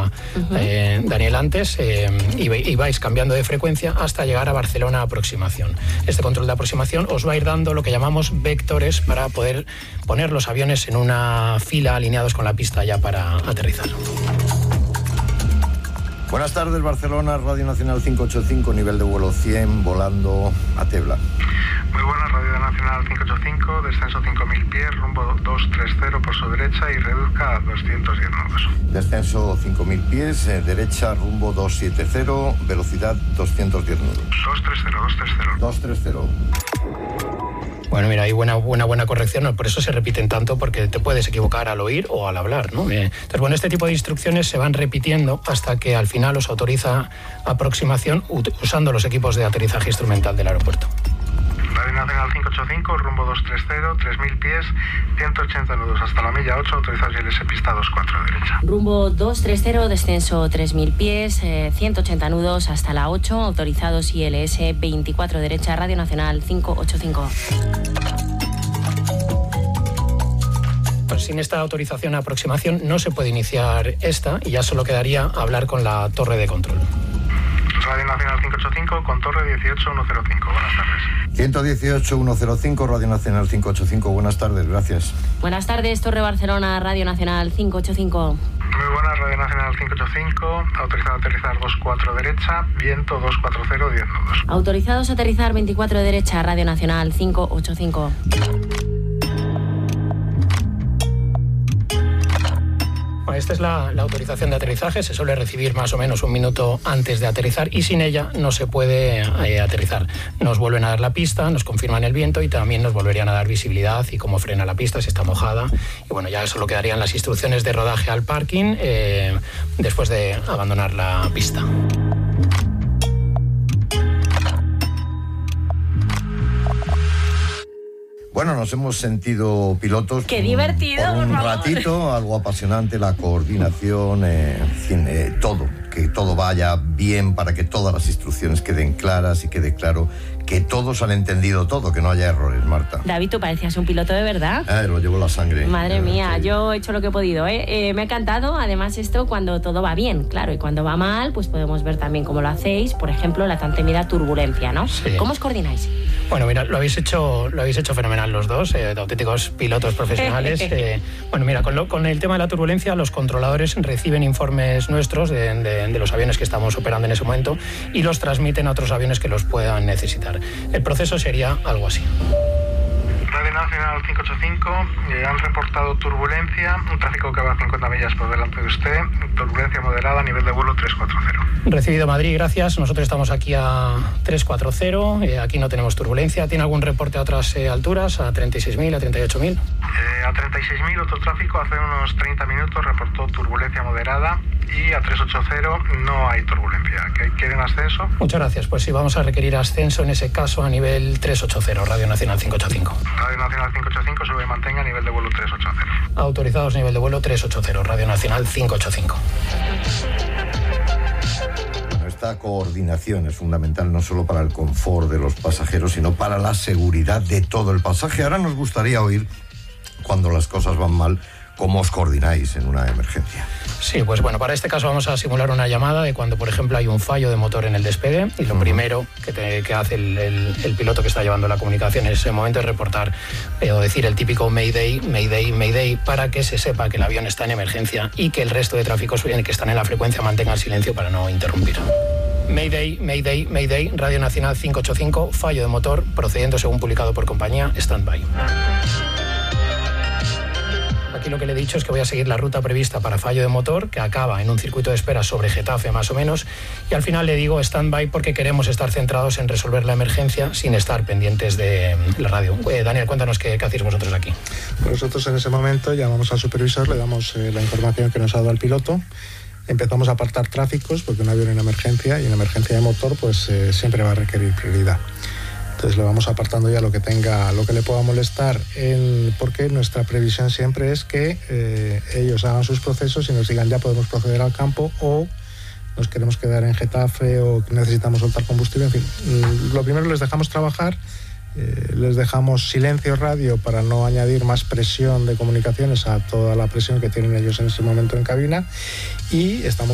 comentaba Daniel antes, y vais cambiando de frecuencia hasta llegar a Barcelona aproximación. Este control de aproximación os va a ir dando lo que llamamos vectores para poder poner los aviones en una fila alineados con la pista ya para aterrizar. Buenas tardes, Barcelona, Radio Nacional 585, nivel de vuelo 100, volando a Tebla. Muy buenas, Radio Nacional 585, descenso 5.000 pies, rumbo 230 por su derecha y reduzca a 210 nudos. Descenso 5.000 pies, derecha, rumbo 270, velocidad 210 nudos. 230. Bueno, mira, hay buena corrección, ¿no? Por eso se repiten tanto, porque te puedes equivocar al oír o al hablar, ¿no? Entonces, bueno, este tipo de instrucciones se van repitiendo hasta que al final os autoriza aproximación usando los equipos de aterrizaje instrumental del aeropuerto. Radio Nacional 585, rumbo 230, 3.000 pies, 180 nudos hasta la milla 8, autorizados ILS pista 24 derecha. Rumbo 230, descenso 3.000 pies, 180 nudos hasta la 8, autorizados ILS 24 derecha, Radio Nacional 585. Pues sin esta autorización a aproximación no se puede iniciar esta y ya solo quedaría hablar con la torre de control. Radio Nacional 585 con torre 18105. Buenas tardes. 118-105, Radio Nacional 585. Buenas tardes, gracias. Buenas tardes, Torre Barcelona, Radio Nacional 585. Muy buenas, Radio Nacional 585. Autorizado a aterrizar 24 derecha, viento 240, 10 nudos. Autorizados a aterrizar 24 derecha, Radio Nacional 585. Bueno, esta es la autorización de aterrizaje. Se suele recibir más o menos un minuto antes de aterrizar y sin ella no se puede aterrizar. Nos vuelven a dar la pista, nos confirman el viento y también nos volverían a dar visibilidad y cómo frena la pista, si está mojada. Y bueno, ya solo quedarían las instrucciones de rodaje al parking después de abandonar la pista. Bueno, nos hemos sentido pilotos. ¡Qué divertido! Por un por favor. ratito, algo apasionante, la coordinación, todo. Que todo vaya bien para que todas las instrucciones queden claras y quede claro que todos han entendido todo, que no haya errores, Marta. David, tú parecías un piloto de verdad. Lo llevo en la sangre. Madre mía, sí. yo he hecho lo que he podido, me ha encantado, además esto cuando todo va bien, claro, y cuando va mal, pues podemos ver también cómo lo hacéis, por ejemplo, la tan temida turbulencia, ¿no? Sí. ¿Cómo os coordináis? Bueno, mira, lo habéis hecho fenomenal los dos, de auténticos pilotos profesionales. Bueno, mira, con el tema de la turbulencia, los controladores reciben informes nuestros de los aviones que estamos operando en ese momento y los transmiten a otros aviones que los puedan necesitar. El proceso sería algo así. Radio Nacional 585, han reportado turbulencia, un tráfico que va a 50 millas por delante de usted, turbulencia moderada, nivel de vuelo 340. Recibido Madrid, gracias. Nosotros estamos aquí a 340, aquí no tenemos turbulencia. ¿Tiene algún reporte a otras alturas, a 36.000, a 38.000? A 36.000 otro tráfico hace unos 30 minutos reportó turbulencia moderada y a 380 no hay turbulencia. ¿Quieren ascenso? Muchas gracias. Pues sí, vamos a requerir ascenso en ese caso a nivel 380, Radio Nacional 585. Radio Nacional 585 sube y mantenga nivel de vuelo 380. Autorizados nivel de vuelo 380, Radio Nacional 585. Esta coordinación es fundamental no solo para el confort de los pasajeros, sino para la seguridad de todo el pasaje. Ahora nos gustaría oír, cuando las cosas van mal, cómo os coordináis en una emergencia. Sí, pues bueno, para este caso vamos a simular una llamada de cuando, por ejemplo, hay un fallo de motor en el despegue y lo primero que hace el piloto que está llevando la comunicación en ese momento es reportar o decir el típico Mayday, Mayday, Mayday, para que se sepa que el avión está en emergencia y que el resto de tráficos que están en la frecuencia mantengan silencio para no interrumpir. Mayday, Mayday, Mayday, Radio Nacional 585, fallo de motor, procediendo según publicado por compañía, stand-by. Aquí lo que le he dicho es que voy a seguir la ruta prevista para fallo de motor, que acaba en un circuito de espera sobre Getafe más o menos, y al final le digo stand-by porque queremos estar centrados en resolver la emergencia sin estar pendientes de la radio. Daniel, cuéntanos qué hacéis vosotros aquí. Nosotros en ese momento llamamos al supervisor, le damos la información que nos ha dado el piloto, empezamos a apartar tráficos porque un avión en emergencia y en emergencia de motor pues siempre va a requerir prioridad. Entonces le vamos apartando ya lo que le pueda molestar, porque nuestra previsión siempre es que ellos hagan sus procesos y nos digan ya podemos proceder al campo o nos queremos quedar en Getafe o necesitamos soltar combustible. En fin, lo primero les dejamos trabajar, les dejamos silencio radio para no añadir más presión de comunicaciones a toda la presión que tienen ellos en ese momento en cabina y estamos